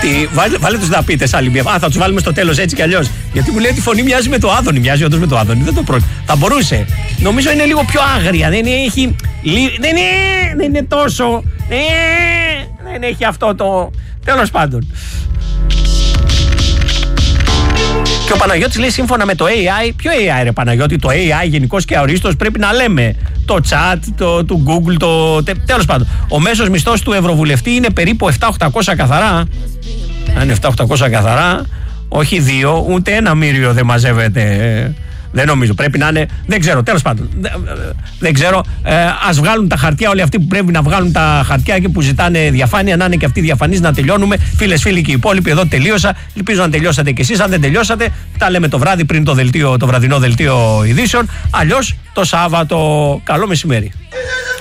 Βάλε τους να πείτε άλλη μία. Θα τους βάλουμε στο τέλος έτσι κι αλλιώς. Γιατί μου λέει ότι η φωνή μοιάζει με το Άδωνη. Μοιάζει όντως με το Άδωνη. Δεν το πρόκειται. Θα μπορούσε. Νομίζω είναι λίγο πιο άγρια. Δεν είναι τόσο. Δεν έχει αυτό το. Τέλος πάντων. Και ο Παναγιώτης λέει σύμφωνα με το AI. Ποιο AI ρε Παναγιώτη? Το AI γενικώς και αορίστως πρέπει να λέμε. Το chat, του Google, τέλος πάντων. Ο μέσος μισθός του Ευρωβουλευτή είναι περίπου 7.800 καθαρά. Αν είναι 7.800 καθαρά, όχι 2, ούτε ένα μύριο δεν μαζεύεται. Δεν νομίζω. Πρέπει να είναι. Δεν ξέρω. Τέλος πάντων. Δεν ξέρω. Ας βγάλουν τα χαρτιά όλοι αυτοί που πρέπει να βγάλουν τα χαρτιά και που ζητάνε διαφάνεια. Να είναι και αυτοί διαφανείς, να τελειώνουμε. Φίλες, φίλοι και οι υπόλοιποι, εδώ τελείωσα. Ελπίζω να τελειώσατε κι εσείς. Αν δεν τελειώσατε, τα λέμε το βράδυ πριν το βραδινό δελτίο ειδήσεων. Αλλιώς το Σάββατο. Καλό μεσημέρι.